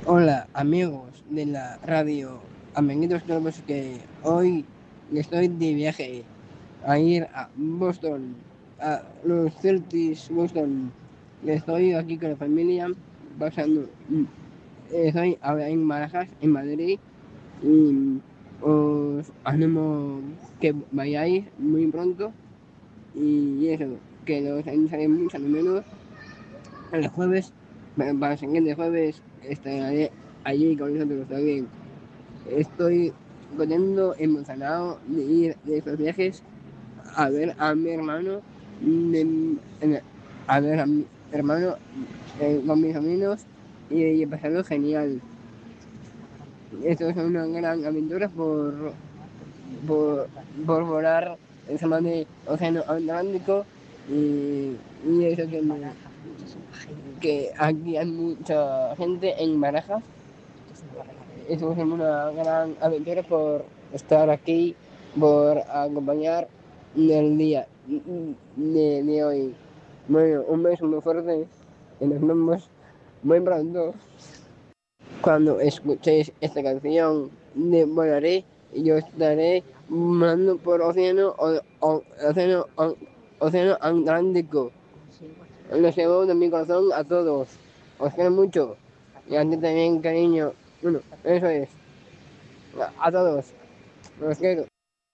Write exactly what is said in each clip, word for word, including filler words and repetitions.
Hola amigos de la radio, amiguitos todos que hoy estoy de viaje a ir a Boston, a los Celtics Boston. Estoy aquí con la familia pasando, mm, estoy ahora en Barajas, en Madrid, y os animo que vayáis muy pronto y eso, que los echaré mucho de menos. El jueves, para para el siguiente jueves, estaré allí con nosotros también. Estoy contento, emocionado de ir de estos viajes a ver a mi hermano, de- en- a ver a mi hermano eh, con mis amigos y, y pasarlo genial. Esto es una gran aventura por, por, por volar encima del océano Atlántico y, y eso que, me- que aquí hay mucha gente en Barajas. Esto es una gran aventura por estar aquí, por acompañar el día de, de hoy. Bueno, un beso muy fuerte y nos vemos muy pronto. Cuando escuchéis esta canción de Volaré, yo estaré volando por océano, o, o- océano, o- océano Atlántico. Los llevo de mi corazón a todos. Os quiero mucho. Y a ti también, cariño. Bueno, eso es. A todos. Los quiero.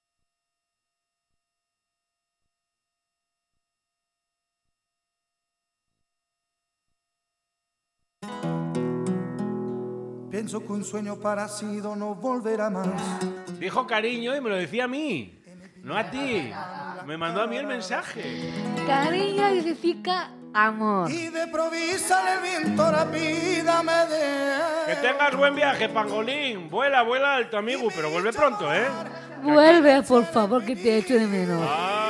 Pienso que un sueño parecido no volverá más. Dijo cariño y me lo decía a mí, no a ti. Me mandó a mí el mensaje. Cariño significa amor. Y de provisa el viento rápida me Que de. tengas buen viaje, pangolín. Vuela, vuela alto, amigo, pero vuelve pronto, ¿eh? Vuelve, por favor, que te echo de menos. Ah.